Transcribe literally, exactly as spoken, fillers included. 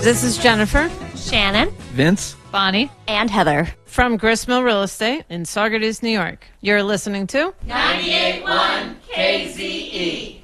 This is Jennifer, Shannon, Vince, Bonnie, and Heather from Gristmill Real Estate in Saugerties, New York. You're listening to ninety-eight point one K Z E.